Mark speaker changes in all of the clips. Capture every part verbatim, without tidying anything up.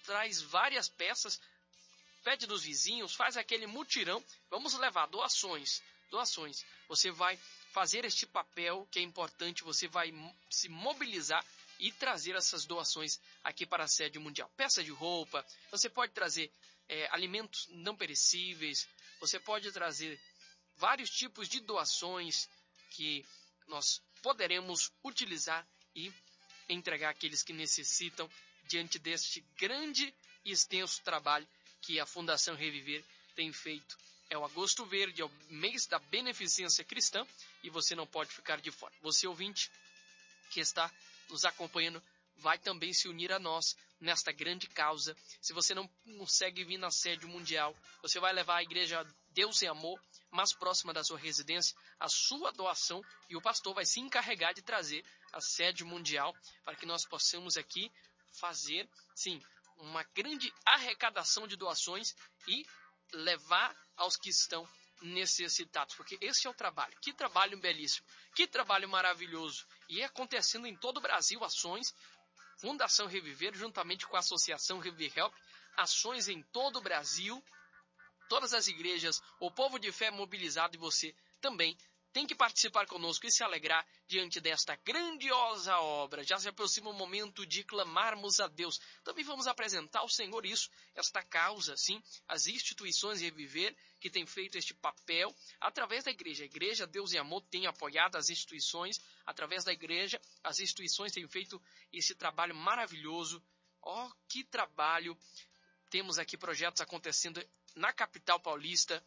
Speaker 1: traz várias peças, pede dos vizinhos, faz aquele mutirão. Vamos levar doações, doações. Você vai fazer este papel que é importante, você vai se mobilizar e trazer essas doações aqui para a sede mundial. Peça de roupa, você pode trazer é, alimentos não perecíveis, você pode trazer vários tipos de doações que nós poderemos utilizar e entregar àqueles que necessitam diante deste grande e extenso trabalho que a Fundação Reviver tem feito. É o Agosto Verde, é o mês da beneficência cristã e você não pode ficar de fora. Você, ouvinte, que está nos acompanhando, vai também se unir a nós nesta grande causa. Se você não consegue vir na sede mundial, você vai levar a igreja Deus é Amor mais próxima da sua residência, a sua doação, e o pastor vai se encarregar de trazer a sede mundial para que nós possamos aqui fazer, sim, uma grande arrecadação de doações e levar aos que estão necessitados, porque esse é o trabalho. Que trabalho belíssimo, que trabalho maravilhoso, e é acontecendo em todo o Brasil ações, Fundação Reviver, juntamente com a Associação Reviver Help, ações em todo o Brasil, todas as igrejas, o povo de fé mobilizado, e você também tem que participar conosco e se alegrar diante desta grandiosa obra. Já se aproxima o momento de clamarmos a Deus. Também vamos apresentar ao Senhor isso, esta causa, sim, as instituições Reviver que têm feito este papel através da igreja. A igreja Deus e Amor tem apoiado as instituições, através da igreja, as instituições têm feito esse trabalho maravilhoso. Oh, que trabalho! Temos aqui projetos acontecendo na capital paulista.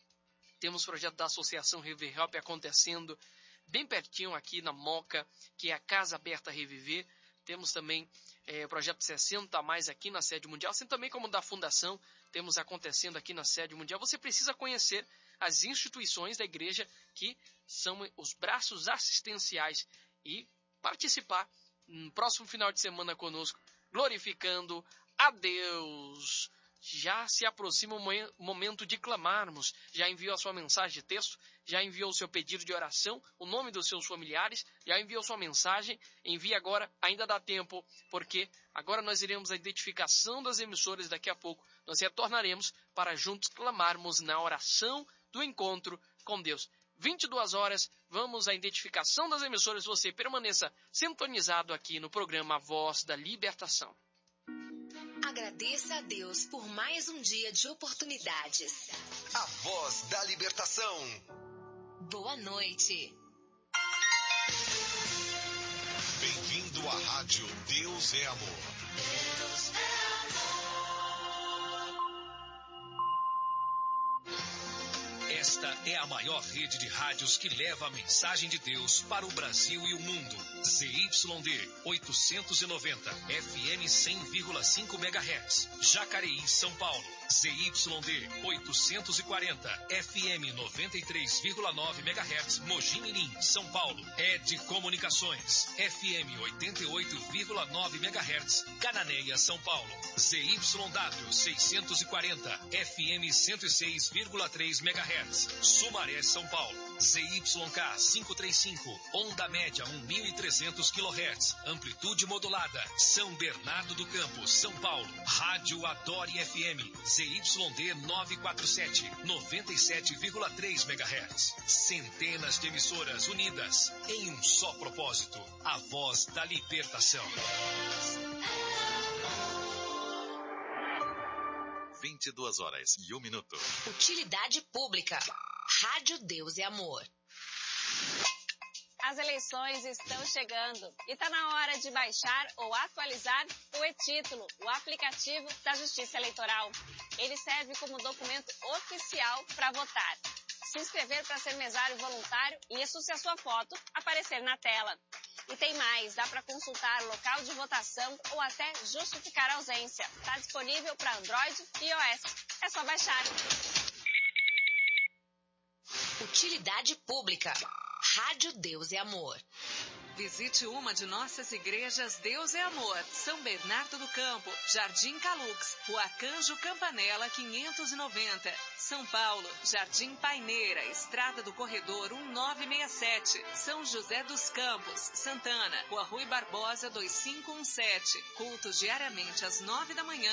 Speaker 1: Temos projeto da Associação Reviver Help acontecendo bem pertinho aqui na Moca, que é a Casa Aberta Reviver. Temos também é, o projeto sessenta a mais aqui na sede mundial, assim também como da Fundação, temos acontecendo aqui na sede mundial. Você precisa conhecer as instituições da igreja que são os braços assistenciais e participar no próximo final de semana conosco, glorificando a Deus. Já se aproxima o momento de clamarmos. Já enviou a sua mensagem de texto? Já enviou o seu pedido de oração? O nome dos seus familiares? Já enviou sua mensagem? Envie agora, ainda dá tempo, porque agora nós iremos à identificação das emissoras. Daqui a pouco nós retornaremos para juntos clamarmos na oração do encontro com Deus. vinte e duas horas, vamos à identificação das emissoras. Você permaneça sintonizado aqui no programa Voz da Libertação.
Speaker 2: Agradeça a Deus por mais um dia de oportunidades.
Speaker 3: A Voz da Libertação.
Speaker 2: Boa noite.
Speaker 3: Bem-vindo à rádio Deus é Amor. Deus é amor.
Speaker 4: Esta é a maior rede de rádios que leva a mensagem de Deus para o Brasil e o mundo. Z Y D oitocentos e noventa, F M cem vírgula cinco megahertz, Jacareí, São Paulo. Z Y D oitocentos e quarenta, F M noventa e três vírgula nove megahertz, Mogi Mirim, São Paulo. Ed Comunicações, F M oitenta e oito vírgula nove megahertz, Cananéia, São Paulo. Z Y W seiscentos e quarenta, F M cento e seis vírgula três megahertz, Sumaré, São Paulo. Z Y K quinhentos e trinta e cinco, onda média mil e trezentos quilohertz, amplitude modulada, São Bernardo do Campo, São Paulo. Rádio Adore F M, Z Y D novecentos e quarenta e sete, noventa e sete vírgula três megahertz. Centenas de emissoras unidas em um só propósito, a voz da libertação.
Speaker 3: vinte e duas horas e um minuto.
Speaker 2: Utilidade pública. Rádio Deus é Amor.
Speaker 5: As eleições estão chegando e está na hora de baixar ou atualizar o e-Título, o aplicativo da Justiça Eleitoral. Ele serve como documento oficial para votar. Se inscrever para ser mesário voluntário, isso se a sua foto aparecer na tela. E tem mais, dá para consultar local de votação ou até justificar a ausência. Está disponível para Android e iOS. É só baixar.
Speaker 2: Utilidade pública. Rádio Deus é Amor.
Speaker 6: Visite uma de nossas igrejas Deus é Amor, São Bernardo do Campo, Jardim Calux, Rua Arcanjo Campanella quinhentos e noventa, São Paulo, Jardim Paineira, Estrada do Corredor mil novecentos e sessenta e sete, São José dos Campos, Santana, Rua Rui Barbosa dois mil quinhentos e dezessete, cultos diariamente às nove da manhã